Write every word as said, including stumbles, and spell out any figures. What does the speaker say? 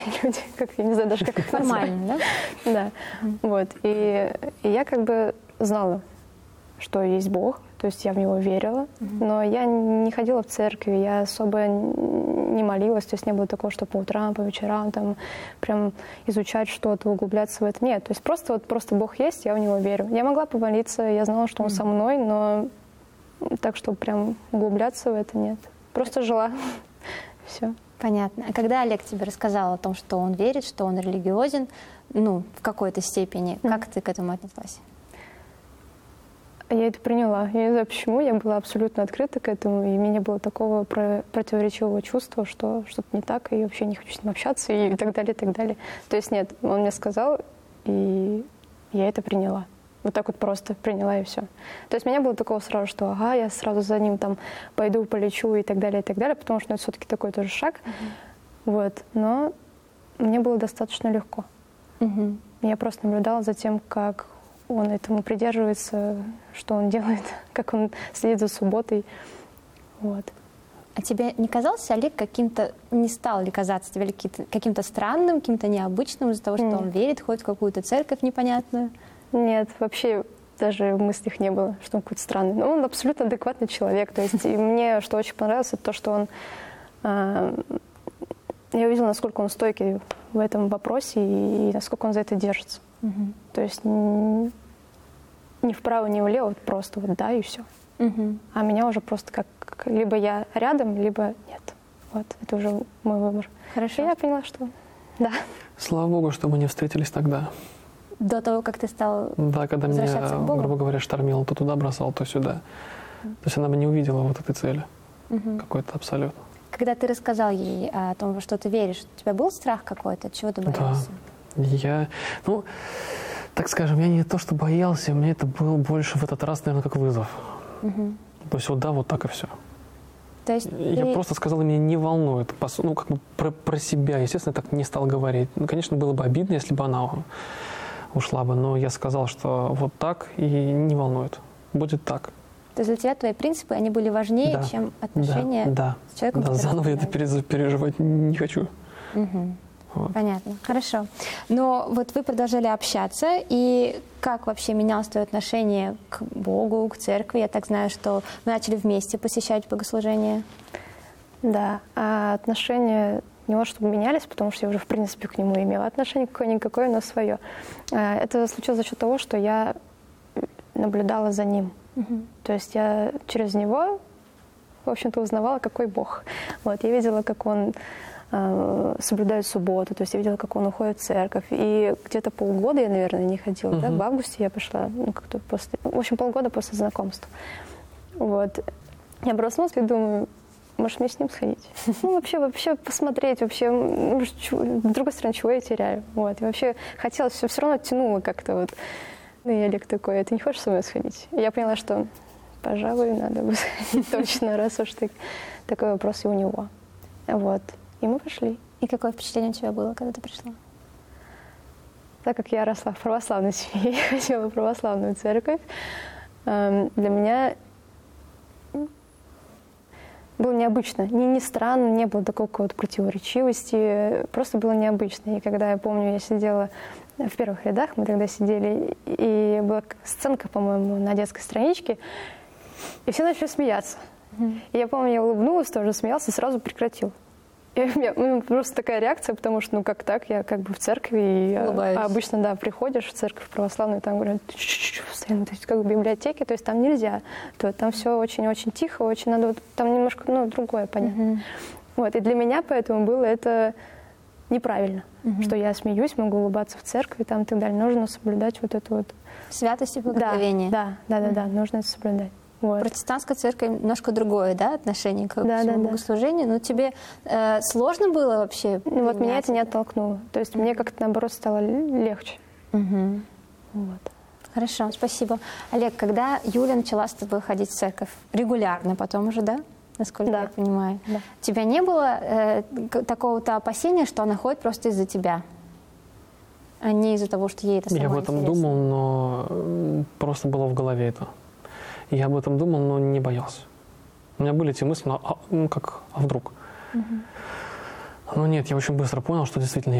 люди, как, я не знаю даже, как их назвать. Формально, да? Да, mm-hmm. вот. И, и я как бы знала, что есть Бог, то есть я в Него верила, mm-hmm. но я не ходила в церковь, я особо не молилась, то есть не было такого, что по утрам, по вечерам там прям изучать что-то, углубляться в это. Нет, то есть просто вот просто Бог есть, я в Него верю. Я могла помолиться, я знала, что Он mm-hmm. со мной, но так, что прям углубляться в это нет. Просто жила. Все. Понятно. А когда Олег тебе рассказал о том, что он верит, что он религиозен, ну, в какой-то степени, mm-hmm. как ты к этому отнеслась? Я это приняла. Я не знаю почему, я была абсолютно открыта к этому, и у меня не было такого про- противоречивого чувства, что что-то не так, и вообще не хочу с ним общаться, и так далее, и так далее. То есть нет, он мне сказал, и я это приняла. Вот так вот просто приняла, и все. То есть у меня было такого сразу, что ага, я сразу за ним там пойду, полечу, и так далее, и так далее, потому что ну, это все-таки такой тоже шаг. Mm-hmm. Вот. Но мне было достаточно легко. Mm-hmm. Я просто наблюдала за тем, как он этому придерживается, что он делает, как он следит за субботой. Вот. А тебе не казался Олег каким-то, не стал ли казаться тебе каким-то странным, каким-то необычным из-за того, что Нет. он верит, ходит в какую-то церковь непонятную? Нет, вообще даже в мыслях не было, что он какой-то странный. Но он абсолютно адекватный человек. То есть и мне, что очень понравилось, это то, что он... Э, я увидела, насколько он стойкий в этом вопросе и, и насколько он за это держится. Угу. То есть ни, ни вправо, ни влево, вот просто вот да и все. Угу. А меня уже просто как либо я рядом, либо нет. Вот, это уже мой выбор. Хорошо. И я поняла, что да. Слава Богу, что мы не встретились тогда. До того, как ты стал Да, когда меня, к Богу? грубо говоря, штормило, то туда бросал, то сюда. Mm. То есть она бы не увидела вот этой цели. Mm-hmm. Какой-то абсолютно. Когда ты рассказал ей о том, во что ты веришь, у тебя был страх какой-то? Чего ты боялся? Да. Я, ну, так скажем, я не то, что боялся, мне это был больше в этот раз, наверное, как вызов. Mm-hmm. То есть вот да, вот так и все. То есть я ты... просто сказал, меня не волнует. Ну, как бы про, про себя, естественно, я так не стал говорить. Ну, конечно, было бы обидно, если бы она ушла бы, но я сказал, что вот так и не волнует. Будет так. То есть для тебя твои принципы, они были важнее, да. чем отношения да. с человеком? Да, заново я это переживать не хочу. Угу. Вот. Понятно, хорошо. Но вот вы продолжали общаться, и как вообще менялось твое отношение к Богу, к церкви? Я так знаю, что вы начали вместе посещать богослужения. Да, а отношения не вот чтобы менялись, потому что я уже, в принципе, к нему имела отношение какое-никакое, но свое. Это случилось за счет того, что я наблюдала за ним. Угу. То есть я через него, в общем-то, узнавала, какой Бог. Вот, я видела, как он э, соблюдает субботу, то есть я видела, как он уходит в церковь. И где-то полгода я, наверное, не ходила. Угу. Да? В августе я пошла, ну, как-то после, в общем, полгода после знакомства. Вот. Я проснулась и думаю, может, мне с ним сходить? Ну, вообще, вообще посмотреть, вообще, ну, с другой стороны, чего я теряю? Вот. И вообще хотелось, все, все равно тянуло как-то вот. Ну, и Олег такой, ты не хочешь со мной сходить? И я поняла, что, пожалуй, надо бы сходить точно, раз уж ты, такой вопрос и у него. Вот. И мы пошли. И какое впечатление у тебя было, когда ты пришла? Так как я росла в православной семье, я ходила в православную церковь, для меня было необычно. Не, не странно, не было такой какой-то противоречивости, просто было необычно. И когда, я помню, я сидела в первых рядах, мы тогда сидели, и была сценка, по-моему, на детской страничке, и все начали смеяться. Mm-hmm. И я помню, я улыбнулась, тоже смеялась, и сразу прекратил. И у меня ну, просто такая реакция, потому что, ну, как так, я как бы в церкви, и а обычно, да, приходишь в церковь православную, там говорят, постоянно, то есть как в библиотеке, то есть там нельзя, то там все очень-очень тихо, очень надо, вот, там немножко, ну, другое понятно. Mm-hmm. Вот, и для меня поэтому было это неправильно, mm-hmm. что я смеюсь, могу улыбаться в церкви, там и так далее, нужно соблюдать вот эту вот... Святость и благословение. Да, да, да, mm-hmm. да, да, нужно это соблюдать. Вот. Протестантская церковь немножко другое, да, отношение к да, да, богослужению. да. Но тебе э, сложно было вообще? Ну, вот меня это не оттолкнуло. То есть mm-hmm. мне как-то наоборот стало легче. Mm-hmm. Вот. Хорошо, спасибо. Олег, когда Юля начала с тобой ходить в церковь? Регулярно потом уже, да? Насколько да. я понимаю. Да. У тебя не было э, такого-то опасения, что она ходит просто из-за тебя? А не из-за того, что ей это самое Я об этом интересно? думал, но просто было в голове это. Я об этом думал, но не боялся. У меня были эти мысли, ну, а, ну как, а вдруг? Угу. Ну нет, я очень быстро понял, что действительно